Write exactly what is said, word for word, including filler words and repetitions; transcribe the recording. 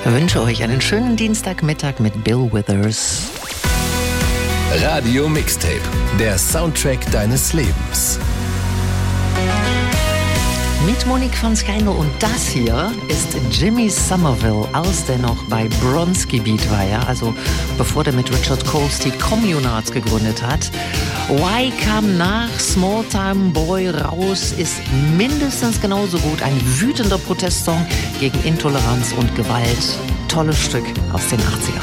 wünsche euch einen schönen Dienstagmittag mit Bill Withers. Radio Mixtape, der Soundtrack deines Lebens. Mit Monique van Skeino und das hier ist Jimmy Somerville, als der noch bei Bronski Beat war, ja, also bevor der mit Richard Coles die Communards gegründet hat. Why kam nach Small Time Boy raus, ist mindestens genauso gut ein wütender Protestsong gegen Intoleranz und Gewalt. Tolles Stück aus den achtzigern.